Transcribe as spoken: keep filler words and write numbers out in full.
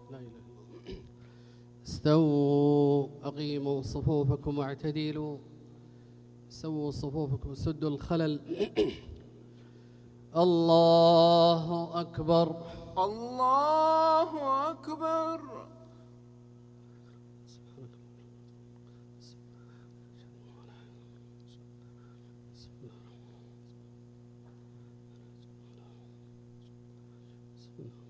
لا إله إلا الله. استووا أقيموا صفوفكم واعتدلوا. سووا صفوفكم سدوا الخلل. الله أكبر. الله أكبر. بسم الله.